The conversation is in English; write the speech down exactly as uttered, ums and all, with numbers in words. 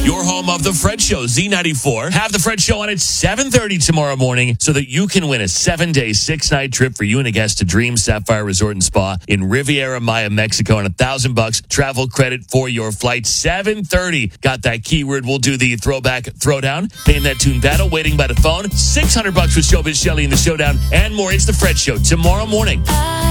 Your home of The Fred Show, Z ninety-four. Have The Fred Show on at seven thirty tomorrow morning so that you can win a seven-day, six-night trip for you and a guest to Dream Sapphire Resort and Spa in Riviera Maya, Mexico, and a thousand bucks travel credit for your flight. seven thirty. Got that keyword. We'll do the throwback throwdown. Name that tune battle. Waiting by the phone. six hundred bucks with Showbiz Shelley in the showdown and more. It's The Fred Show tomorrow morning.